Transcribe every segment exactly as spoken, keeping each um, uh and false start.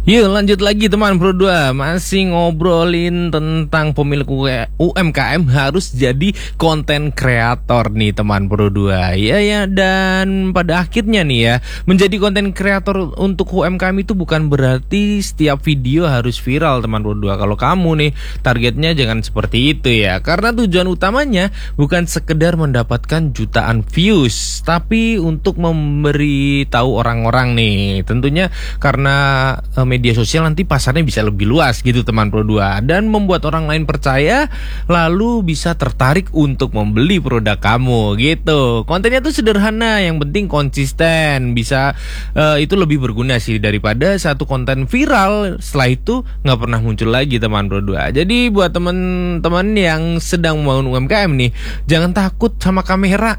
Yuk lanjut lagi teman Pro dua. Masih ngobrolin tentang pemilik U M K M harus jadi konten kreator nih teman Pro dua. Ya ya dan pada akhirnya nih ya, menjadi konten kreator untuk U M K M itu bukan berarti setiap video harus viral teman Pro dua. Kalau kamu nih targetnya jangan seperti itu ya. Karena tujuan utamanya bukan sekedar mendapatkan jutaan views, tapi untuk memberi tahu orang-orang nih. Tentunya karena eh, media sosial nanti pasarnya bisa lebih luas gitu teman Pro dua, dan membuat orang lain percaya lalu bisa tertarik untuk membeli produk kamu gitu. Kontennya tuh sederhana, yang penting konsisten. Bisa uh, itu lebih berguna sih daripada satu konten viral setelah itu nggak pernah muncul lagi teman Pro dua. Jadi buat teman-teman yang sedang membangun U M K M nih, jangan takut sama kamera.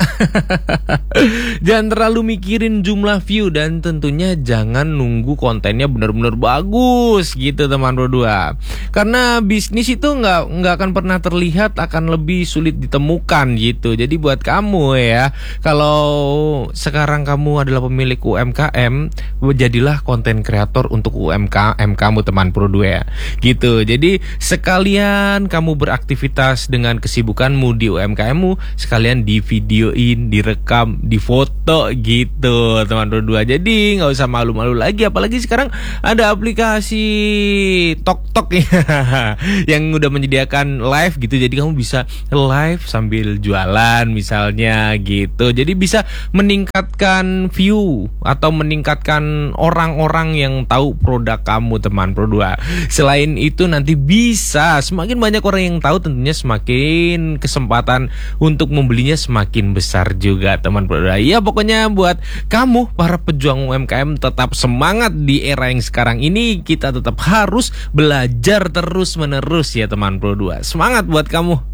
Jangan terlalu mikirin jumlah view, dan tentunya jangan nunggu kontennya benar-benar bagus gitu teman Pro dua. Karena bisnis itu nggak nggak akan pernah terlihat, akan lebih sulit ditemukan gitu. Jadi buat kamu ya, kalau sekarang kamu adalah pemilik U M K M, jadilah konten kreator untuk U M K M kamu teman Pro dua ya. Gitu. Jadi sekalian kamu beraktivitas dengan kesibukanmu di U M K M-mu, sekalian di videoin, direkam, difoto gitu teman Pro dua. Jadi nggak usah malu-malu lagi, apalagi sekarang ada aplikasi TokTok ya yang udah menyediakan live gitu. Jadi kamu bisa live sambil jualan misalnya gitu. Jadi bisa meningkatkan view atau meningkatkan orang-orang yang tahu produk kamu teman Pro dua. Selain itu nanti bisa semakin banyak orang yang tahu, tentunya semakin kesempatan untuk membelinya semakin besar juga teman Pro dua. Ya pokoknya buat kamu para pejuang U M K M tetap semangat di era yang sekarang ini. Kita tetap harus belajar terus menerus ya teman Pro dua. Semangat buat kamu.